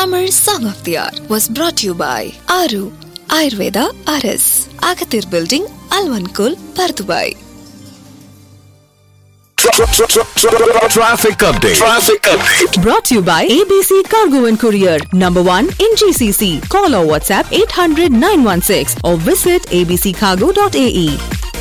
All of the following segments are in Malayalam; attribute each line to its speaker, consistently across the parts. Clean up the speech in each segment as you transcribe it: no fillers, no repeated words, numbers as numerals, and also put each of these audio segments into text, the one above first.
Speaker 1: Tamil Song of the Hour was brought to you by Aru Ayurveda RS, Agathir Building, Alvankul, Pardubai.
Speaker 2: Traffic update.
Speaker 3: Brought to you by ABC Cargo and Courier, number 1 in GCC. Call or WhatsApp 800-916 or visit abccargo.ae.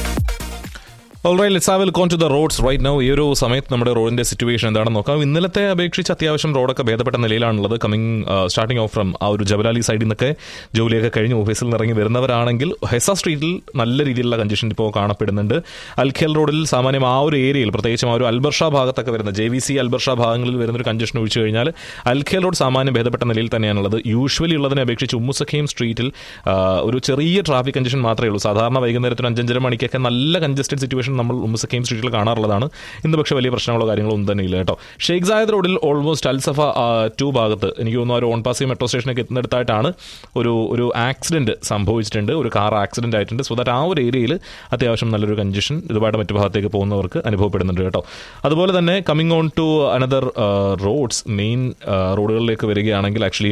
Speaker 4: Alright, let's have a look onto the roads right now. ഈ ഒരു സമയത്ത് നമ്മുടെ റോഡിന്റെ സിറ്റുവേഷൻ എന്താണെന്ന് നോക്കാം. ഇന്നലത്തെ അപേക്ഷിച്ച് അത്യാവശ്യം റോഡൊക്കെ ഭേദപ്പെട്ട നിലയിലാണുള്ളത്. സ്റ്റാർട്ടിംഗ് ഓഫ് ഫ്രം ആ ഒരു ജബലാലി സൈഡിൽ നിന്നൊക്കെ ജോലിയൊക്കെ കഴിഞ്ഞ് ഓഫീസിൽ നിന്ന് ഇറങ്ങി വരുന്നവരാണെങ്കിൽ ഹെസ സ്ട്രീറ്റിൽ നല്ല രീതിയിലുള്ള കൺജഷൻ ഇപ്പോൾ കാണപ്പെടുന്നുണ്ട്. അൽഖേൽ റോഡിൽ സാമാന്യം ആ ഒരു ഏരിയയിൽ, പ്രത്യേകിച്ചും ആ ഒരു അൽബർഷ ഭാഗത്തൊക്കെ വരുന്ന JVC അൽബർഷ ഭാഗങ്ങളിൽ വരുന്നൊരു കൺജഷൻ ഒഴിച്ചു കഴിഞ്ഞാൽ അൽഖേൽ റോഡ് സാമാന്യം ഭേദപ്പെട്ട നിലയിൽ തന്നെയാണുള്ളത്. യൂഷ്വലി ഉള്ളതിനെ അപേക്ഷിച്ച് ഉമ്മുസഖീം സ്ട്രീറ്റിൽ ഒരു ചെറിയ ട്രാഫിക് കൺജഷൻ മാത്രമേ ഉള്ളൂ. സാധാരണ വൈകുന്നേരത്തിന് 5-5:30 മണിക്കൊക്കെ നല്ല കൺജസ്റ്റഡ് സിറ്റുവേഷൻ നമ്മൾ ഉമ്മുസഖീം സ്ട്രീറ്റിൽ കാണാറുള്ളതാണ്. ഇന്ന് പക്ഷേ വലിയ പ്രശ്നങ്ങളോ കാര്യങ്ങളോ ഒന്നും തന്നെ ഇല്ല കേട്ടോ. ഷെയ്ഖ് സായദ് റോഡിൽ ഓൾമോസ്റ്റ് അൽസഫ 2 ഭാഗത്ത് എനിക്ക് തോന്നുന്നു ഒരു ഓൺപാസി മെട്രോ സ്റ്റേഷനൊക്കെ എത്തുന്നിടത്തായിട്ടാണ് ഒരു ആക്സിഡന്റ് സംഭവിച്ചിട്ടുണ്ട്. ഒരു കാർ ആക്സിഡന്റ് ആയിട്ടുണ്ട്. സോ ദാറ്റ് ആ ഒരു ഏരിയയിൽ അത്യാവശ്യം നല്ലൊരു കൺജഷൻ ഇതുപാട് മറ്റു ഭാഗത്തേക്ക് പോകുന്നവർക്ക് അനുഭവപ്പെടുന്നുണ്ട് കേട്ടോ. അതുപോലെ തന്നെ coming on to another roads, main റോഡുകളിലേക്ക് വരികയാണെങ്കിൽ ആക്ച്വലി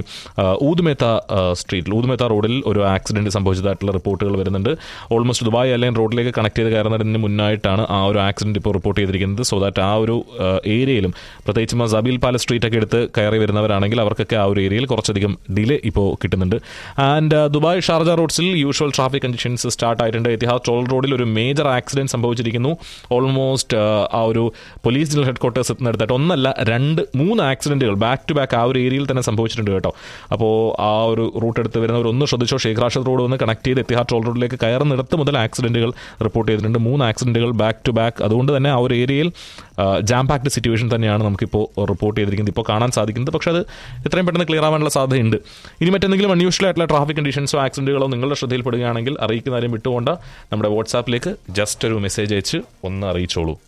Speaker 4: ഊദ്മേത്ത റോഡിൽ ഒരു ആക്സിഡന്റ് സംഭവിച്ചതായിട്ടുള്ള റിപ്പോർട്ടുകൾ വരുന്നുണ്ട്. ഓൾമോസ്റ്റ് ദുബായ് അലൈൻ റോഡിലേക്ക് കണക്ട് ചെയ്ത് കയറുന്നതിന് മുന്നായിട്ടാണ് ആ ഒരു ആക്സിഡന്റ് ഇപ്പോൾ റിപ്പോർട്ട് ചെയ്തിരിക്കുന്നത്. സോ ദാറ്റ് ആ ഒരു ഏരിയയിലും പ്രത്യേകിച്ചും സബീൽ പാലസ് സ്ട്രീറ്റ് ഒക്കെ എടുത്ത് കയറി വരുന്നവരാണെങ്കിൽ അവർക്കൊക്കെ ആ ഒരു ഏരിയയിൽ കുറച്ചധികം ഡിലേ ഇപ്പോൾ കിട്ടുന്നുണ്ട്. And Dubai Sharjah റോഡ്സിൽ usual traffic conditions start ആയിട്ടുണ്ട്. എത്തിഹാദ് ടോൾ റോഡിൽ ഒരു മേജർ ആക്സിഡന്റ് സംഭവിച്ചിരിക്കുന്നു. ഓൾമോസ്റ്റ് ആ ഒരു police general head quarters എത്തുന്നിടത്തായിട്ട് 1-3 ആക്സിഡന്റുകൾ back to back ആ ഒരു ഏരിയയിൽ തന്നെ സംഭവിച്ചിട്ടുണ്ട് കേട്ടോ. അപ്പോൾ ആ ഒരു റൂട്ട് എടുത്ത് വരുന്നവർ ഒന്ന് ശ്രദ്ധിച്ചോ. ഷെയ്ഖ് റാഷിദ് റോഡ് ഒന്ന് കണക്ട് ചെയ്ത് എത്തിഹാദ് ടോൾ റോഡിലേക്ക് കയറുന്നിടത്ത് മുതൽ ആക്സിഡന്റുകൾ റിപ്പോർട്ട് ചെയ്തിട്ടുണ്ട്. 3 ആക്സിഡന്റുകൾ ബാക്ക് ടു ബാക്ക്. അതുകൊണ്ട് തന്നെ ആ ഒരു ഏരിയയിൽ ജാം പാക്ഡ് സിറ്റുവേഷൻ തന്നെയാണ് നമുക്കിപ്പോൾ റിപ്പോർട്ട് ചെയ്തിരിക്കുന്നത്, ഇപ്പോൾ കാണാൻ സാധിക്കുന്നത്. പക്ഷേ അത് എത്രയും പെട്ടെന്ന് ക്ലിയർ ആവാനുള്ള സാധ്യതയുണ്ട്. ഇനി മറ്റെന്തെങ്കിലും അൺയൂഷ്വൽ ആയിട്ടുള്ള ട്രാഫിക് കണ്ടീഷൻസോ ആക്സിഡന്റുകളോ നിങ്ങളുടെ ശ്രദ്ധയിൽപ്പെടുകയാണെങ്കിൽ അറിയിക്കുന്ന കാര്യം വിട്ടുകൊണ്ട് നമ്മുടെ വാട്സാപ്പിലേക്ക് ജസ്റ്റ് ഒരു മെസ്സേജ് അയച്ച് ഒന്ന് അറിയിച്ചോളൂ.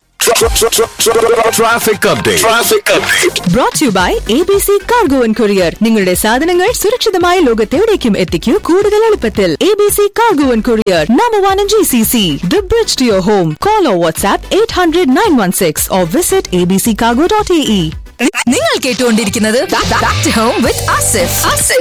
Speaker 2: Traffic update.
Speaker 3: Brought to you by ABC Cargo and Courier. നിങ്ങളുടെ സാധനങ്ങൾ സുരക്ഷിതമായ ലോകത്തെവിടേക്കും എത്തിക്കൂ കൂടുതൽ എളുപ്പത്തിൽ. ABC Cargo and Courier, number 1 in GCC. The bridge to your home. Call or WhatsApp 800-916 or visit abccargo.ae.
Speaker 1: നിങ്ങൾ കേട്ടുകൊണ്ടിരിക്കുന്നത് Back to Home with Asif.